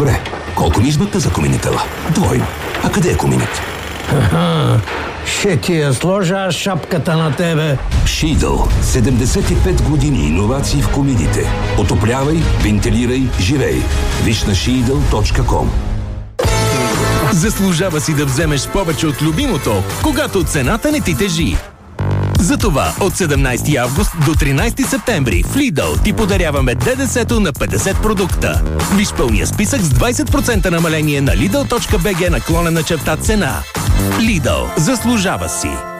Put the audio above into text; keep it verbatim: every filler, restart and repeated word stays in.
Докторе, колко ми измъкна за коминитела? Двойно. А къде е коминът? Ха-ха, ще ти я сложа аз шапката на тебе. Шидъл. седемдесет и пет години иновации в комидите. Отоплявай, вентилирай, живей. Виж на шидъл точка ком. Заслужава си да вземеш повече от любимото, когато цената не ти тежи. Затова от седемнайсети август до тринайсети септември в Lidl ти подаряваме ДДС-то на петдесет продукта. Виж пълния списък с двайсет процента намаление на lidl точка би джи наклонена черта цена. Lidl. Заслужава си.